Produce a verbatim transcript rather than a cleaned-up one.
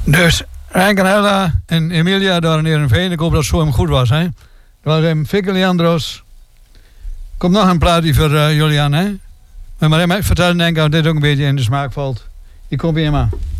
Dus Rankanella en Emilia daar in Heerenveen. Ik hoop dat het zo hem goed was. Hè? Dat was hem Fikkel Leandros. Komt nog een plaatje voor uh, Julian. Hè? Maar, maar vertel denk ik dat dit ook een beetje in de smaak valt. Ik kom weer maar.